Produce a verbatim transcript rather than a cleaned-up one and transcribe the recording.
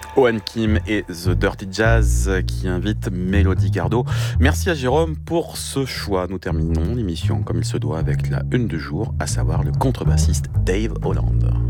Owen Kim et The Dirty Jazz qui invitent Mélodie Gardot. Merci à Jérôme pour ce choix. Nous terminons l'émission comme il se doit avec la une du jour, à savoir le contrebassiste Dave Holland.